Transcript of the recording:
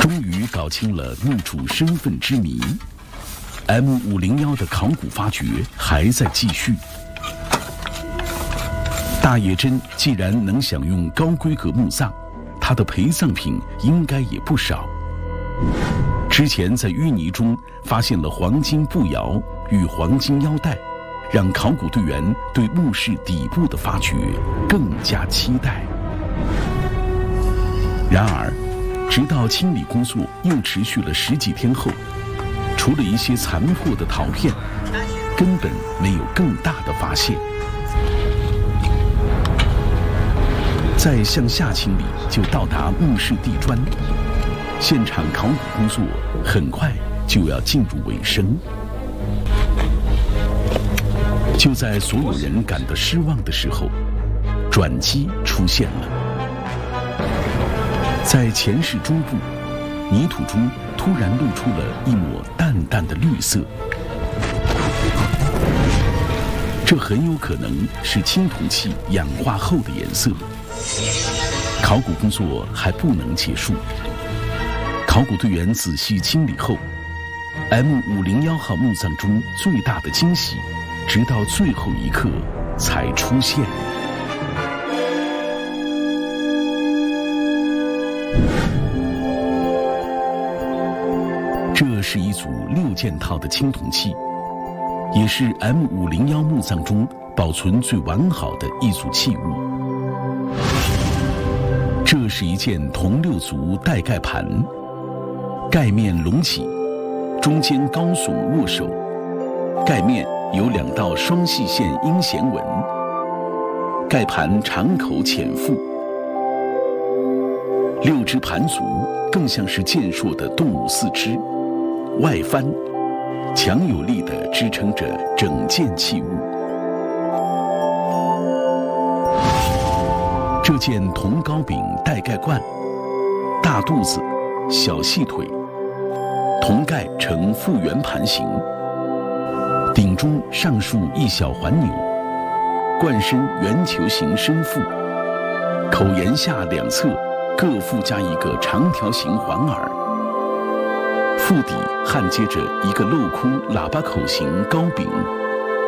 终于搞清了墓主身份之谜。M501的考古发掘还在继续。大野真既然能享用高规格墓葬，他的陪葬品应该也不少。之前在淤泥中发现了黄金步摇与黄金腰带，让考古队员对墓室底部的发掘更加期待。然而，直到清理工作又持续了10几天后，除了一些残破的陶片，根本没有更大的发现。再向下清理，就到达墓室地砖。现场考古工作很快就要进入尾声。就在所有人感到失望的时候，转机出现了。在前室中部，泥土中突然露出了一抹淡淡的绿色，这很有可能是青铜器氧化后的颜色。考古工作还不能结束，考古队员仔细清理后，M501号墓葬中最大的惊喜，直到最后一刻才出现。这是一组6件套的青铜器，也是 M501墓葬中保存最完好的一组器物。这是一件铜6足带盖盘，盖面隆起，中间高耸握手，盖面有2道双细线阴弦纹，盖盘长口浅腹，6只盘足更像是健硕的动物4肢，外翻，强有力地支撑着整件器物。这件铜糕饼带盖罐，大肚子，小细腿，铜盖呈复圆盘形，顶中上竖一小环钮，罐身圆球形深腹，口沿下2侧各附加一个长条形环耳，腹底焊接着一个镂空喇叭口形糕饼。